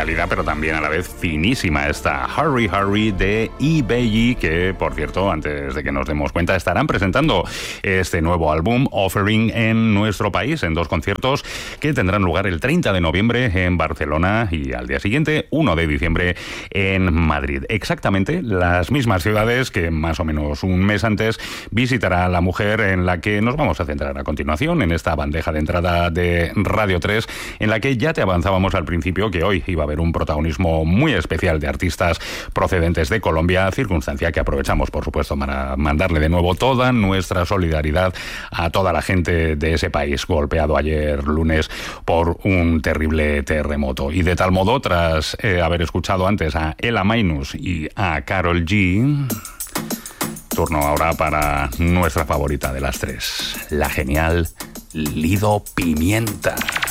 calidad, pero también a la vez finísima esta Hurry Hurry de eBay, que, por cierto, antes de que nos demos cuenta, estarán presentando este nuevo álbum, Offering, en nuestro país, en 2 conciertos que tendrán lugar el 30 de noviembre en Barcelona y al día siguiente, 1 de diciembre, en Madrid. Exactamente las mismas ciudades que más o menos un mes antes visitará la mujer en la que nos vamos a centrar a continuación, en esta bandeja de entrada de Radio 3, en la que ya te avanzábamos al principio que hoy iba a haber un protagonismo muy especial de artistas procedentes de Colombia, circunstancia que aprovechamos, por supuesto, para mandarle de nuevo toda nuestra solidaridad a toda la gente de ese país golpeado ayer lunes por un terrible terremoto. Y de tal modo, tras haber escuchado antes a Ella Minus y a Karol G, turno ahora para nuestra favorita de las 3, la genial Lido Pimienta.